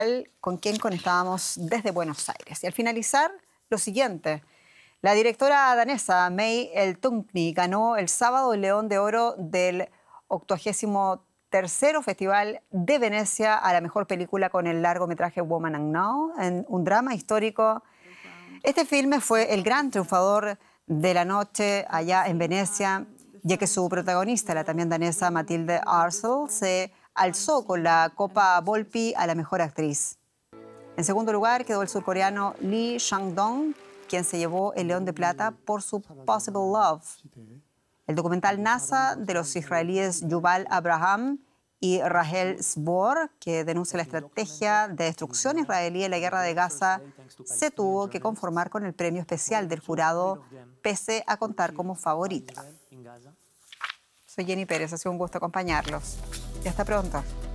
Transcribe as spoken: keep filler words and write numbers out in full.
con quien conectábamos desde Buenos Aires. Y al finalizar, lo siguiente. La directora danesa May El-Tunkni ganó el sábado el León de Oro del octogésimo tercero Festival de Venecia a la mejor película con el largometraje Woman and Now, en un drama histórico. Este filme fue el gran triunfador de la noche allá en Venecia, ya que su protagonista, la también danesa Matilde Arsel, se alzó con la Copa Volpi a la mejor actriz. En segundo lugar quedó el surcoreano Lee Chang-dong, quien se llevó el León de Plata por su Possible Love. El documental NASA de los israelíes Yuval Abraham y Rahel Sbor, que denuncia la estrategia de destrucción israelí en la guerra de Gaza, se tuvo que conformar con el premio especial del jurado, pese a contar como favorita. Soy Jenny Pérez, ha sido un gusto acompañarlos. Y hasta pronto.